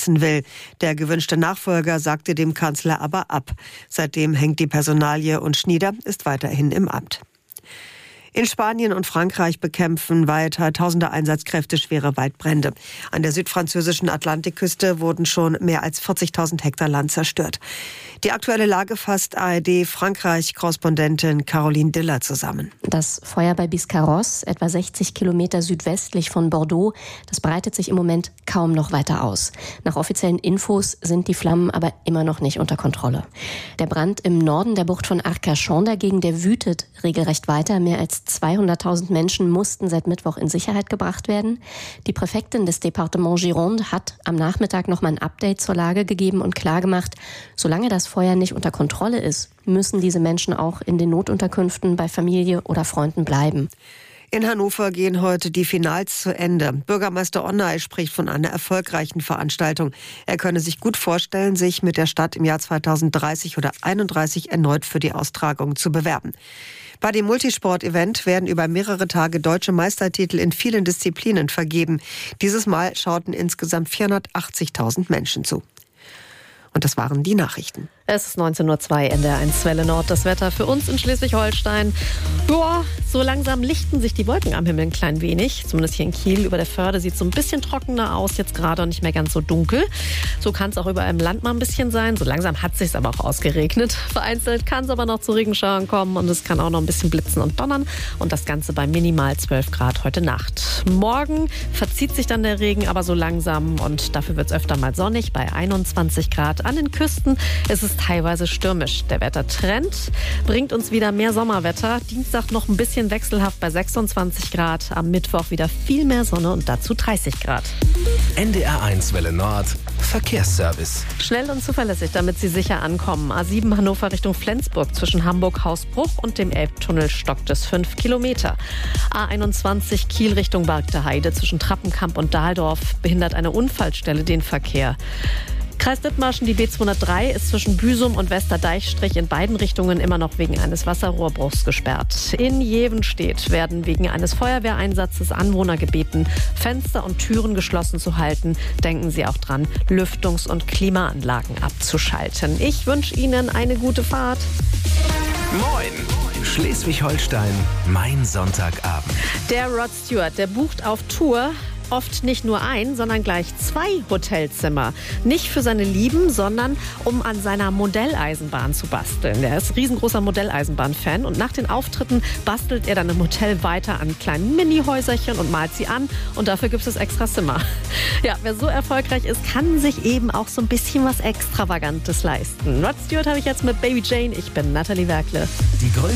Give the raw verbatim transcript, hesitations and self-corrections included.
ersetzen will. Der gewünschte Nachfolger sagte dem Kanzler aber ab. Seitdem hängt die Personalie und Schnieder ist weiterhin im Amt. In Spanien und Frankreich bekämpfen weiter tausende Einsatzkräfte schwere Waldbrände. An der südfranzösischen Atlantikküste wurden schon mehr als vierzigtausend Hektar Land zerstört. Die aktuelle Lage fasst A R D-Frankreich-Korrespondentin Caroline Diller zusammen. Das Feuer bei Biscarrosse, etwa sechzig Kilometer südwestlich von Bordeaux, das breitet sich im Moment kaum noch weiter aus. Nach offiziellen Infos sind die Flammen aber immer noch nicht unter Kontrolle. Der Brand im Norden der Bucht von Arcachon dagegen, der wütet regelrecht weiter. Mehr als zweihunderttausend Menschen mussten seit Mittwoch in Sicherheit gebracht werden. Die Präfektin des Departements Gironde hat am Nachmittag noch mal ein Update zur Lage gegeben und klargemacht, solange das Feuer nicht unter Kontrolle ist, müssen diese Menschen auch in den Notunterkünften bei Familie oder Freunden bleiben. In Hannover gehen heute die Finals zu Ende. Bürgermeister Onnay spricht von einer erfolgreichen Veranstaltung. Er könne sich gut vorstellen, sich mit der Stadt im Jahr zweitausenddreißig oder einunddreißig erneut für die Austragung zu bewerben. Bei dem Multisport-Event werden über mehrere Tage deutsche Meistertitel in vielen Disziplinen vergeben. Dieses Mal schauten insgesamt vierhundertachtzigtausend Menschen zu. Und das waren die Nachrichten. Es ist neunzehn Uhr zwei, N D R eins Welle Nord. Das Wetter für uns in Schleswig-Holstein. Boah, so langsam lichten sich die Wolken am Himmel ein klein wenig. Zumindest hier in Kiel über der Förde sieht es so ein bisschen trockener aus jetzt gerade und nicht mehr ganz so dunkel. So kann es auch überall im Land mal ein bisschen sein. So langsam hat es sich aber auch ausgeregnet. Vereinzelt kann es aber noch zu Regenschauern kommen und es kann auch noch ein bisschen blitzen und donnern. Und das Ganze bei minimal zwölf Grad heute Nacht. Morgen verzieht sich dann der Regen aber so langsam und dafür wird es öfter mal sonnig bei einundzwanzig Grad. An den Küsten ist es teilweise stürmisch. Der Wettertrend bringt uns wieder mehr Sommerwetter. Dienstag noch ein bisschen wechselhaft bei sechsundzwanzig Grad. Am Mittwoch wieder viel mehr Sonne und dazu dreißig Grad. N D R eins Welle Nord Verkehrsservice. Schnell und zuverlässig, damit Sie sicher ankommen. A sieben Hannover Richtung Flensburg. Zwischen Hamburg-Hausbruch und dem Elbtunnel stockt es fünf Kilometer. A einundzwanzig Kiel Richtung Bargteheide. Zwischen Trappenkamp und Dahldorf behindert eine Unfallstelle den Verkehr. Kreis Dithmarschen, die B zweihundertdrei ist zwischen Büsum und Westerdeichstrich in beiden Richtungen immer noch wegen eines Wasserrohrbruchs gesperrt. In Jevenstedt werden wegen eines Feuerwehreinsatzes Anwohner gebeten, Fenster und Türen geschlossen zu halten. Denken Sie auch dran, Lüftungs- und Klimaanlagen abzuschalten. Ich wünsche Ihnen eine gute Fahrt. Moin! Schleswig-Holstein, mein Sonntagabend. Der Rod Stewart, der bucht auf Tour oft nicht nur ein, sondern gleich zwei Hotelzimmer. Nicht für seine Lieben, sondern um an seiner Modelleisenbahn zu basteln. Er ist riesengroßer Modelleisenbahn-Fan und nach den Auftritten bastelt er dann im Hotel weiter an kleinen Mini-Häuserchen und malt sie an und dafür gibt es extra Zimmer. Ja, wer so erfolgreich ist, kann sich eben auch so ein bisschen was Extravagantes leisten. Rod Stewart habe ich jetzt mit Baby Jane. Ich bin Nathalie Werkle. Die